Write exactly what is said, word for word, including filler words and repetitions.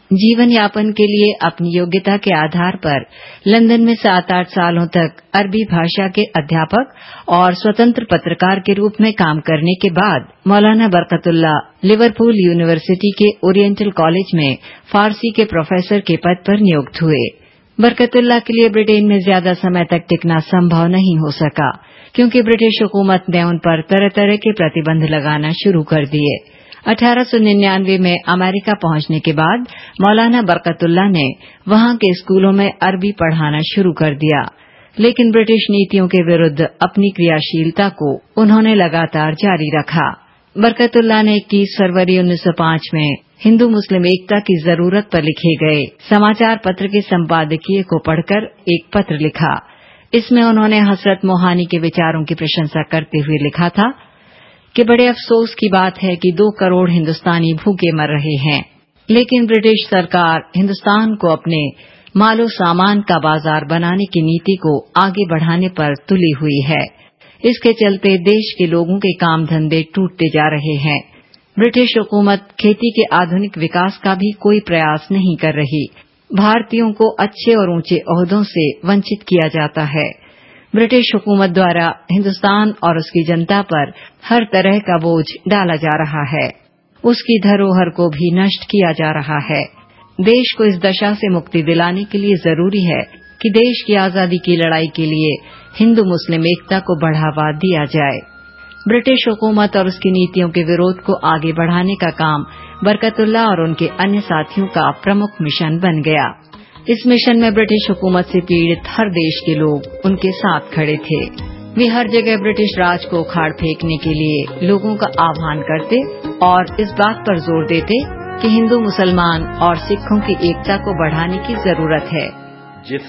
जीवन यापन के लिए अपनी योग्यता के आधार पर लंदन में सात आठ सालों तक अरबी भाषा के अध्यापक और स्वतंत्र पत्रकार के रूप में काम करने के बाद मौलाना बरकतुल्लाह लिवरपूल यूनिवर्सिटी के ओरिएंटल कॉलेज में फारसी के प्रोफेसर के पद पर नियुक्त हुए। बरकतुल्लाह के लिए ब्रिटेन में ज्यादा समय तक टिकना संभव नहीं हो सका, क्योंकि ब्रिटिश हुकूमत ने उन पर तरह तरह के प्रतिबंध लगाना शुरू कर दिए। अठारह सौ निन्यानवे में अमेरिका पहुंचने के बाद मौलाना बरकतुल्लाह ने वहां के स्कूलों में अरबी पढ़ाना शुरू कर दिया, लेकिन ब्रिटिश नीतियों के विरुद्ध अपनी क्रियाशीलता को उन्होंने लगातार जारी रखा। बरकतुल्लाह ने इक्कीस फरवरी उन्नीस सौ पांच में हिंदू मुस्लिम एकता की जरूरत पर लिखे गए समाचार पत्र के संपादकीय को पढ़कर एक पत्र लिखा। इसमें उन्होंने हजरत मोहानी के विचारों की प्रशंसा करते हुए लिखा था कि बड़े अफसोस की बात है कि दो करोड़ हिंदुस्तानी भूखे मर रहे हैं, लेकिन ब्रिटिश सरकार हिंदुस्तान को अपने मालो सामान का बाजार बनाने की नीति को आगे बढ़ाने पर तुली हुई है। इसके चलते देश के लोगों के काम धंधे टूटते जा रहे हैं। ब्रिटिश हुकूमत खेती के आधुनिक विकास का भी कोई प्रयास नहीं कर रही। भारतीयों को अच्छे और ऊंचे ओहदों से वंचित किया जाता है। ब्रिटिश हुकूमत द्वारा हिंदुस्तान और उसकी जनता पर हर तरह का बोझ डाला जा रहा है। उसकी धरोहर को भी नष्ट किया जा रहा है। देश को इस दशा से मुक्ति दिलाने के लिए जरूरी है कि देश की आजादी की लड़ाई के लिए हिंदू मुस्लिम एकता को बढ़ावा दिया जाए। ब्रिटिश हुकूमत और उसकी नीतियों के विरोध को आगे बढ़ाने का काम बरकतुल्लाह और उनके अन्य साथियों का प्रमुख मिशन बन गया। इस मिशन में ब्रिटिश हुकूमत से पीड़ित हर देश के लोग उनके साथ खड़े थे। वे हर जगह ब्रिटिश राज को उखाड़ फेंकने के लिए लोगों का आह्वान करते और इस बात पर जोर देते कि हिंदू मुसलमान और सिखों की एकता को बढ़ाने की जरूरत है।